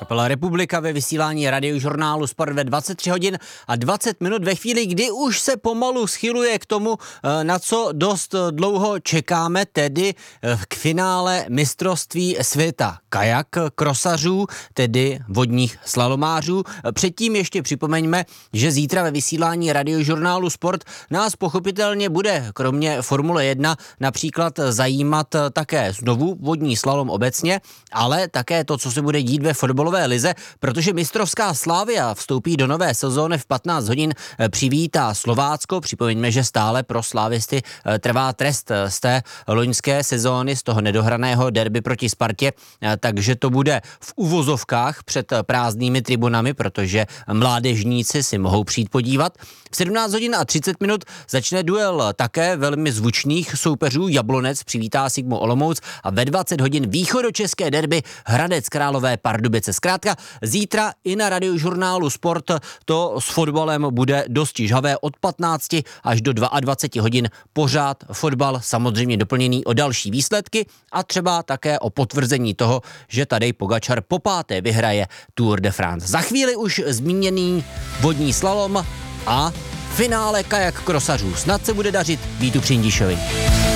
Kapela Republika ve vysílání radiožurnálu Sport ve 23 hodin a 20 minut ve chvíli, kdy už se pomalu schyluje k tomu, na co dost dlouho čekáme, tedy k finále mistrovství světa kajak krosařů, tedy vodních slalomářů. Předtím ještě připomeňme, že zítra ve vysílání radiožurnálu Sport nás pochopitelně bude kromě Formule 1 například zajímat také znovu vodní slalom obecně, ale také to, co se bude dít ve fotbalové lize, protože mistrovská Slavia vstoupí do nové sezóny v 15 hodin, přivítá Slovácko. Připomeňme, že stále pro slávisty trvá trest z té loňské sezóny, z toho nedohraného derby proti Spartě, takže to bude v uvozovkách před prázdnými tribunami, protože mládežníci si mohou přijít podívat. V 17 hodin a 30 minut začne duel také velmi zvučných soupeřů. Jablonec přivítá Sigmu Olomouc a ve 20 hodin východočeské derby Hradec Králové Pardubice. Zkrátka zítra i na radiožurnálu Sport to s fotbalem bude dosti žhavé od 15 až do 22 hodin. Pořád fotbal, samozřejmě doplněný o další výsledky a třeba také o potvrzení toho, že Tadej Pogačar popáté vyhraje Tour de France. Za chvíli už zmíněný vodní slalom a finále kajak krosařů. Snad se bude dařit Vítu Přindíšovi.